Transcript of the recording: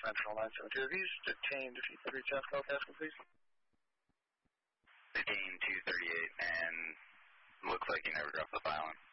Central 972. Have you detained 53 Jeff Calcasco, please? Detained 238, and looks like you never dropped the filing.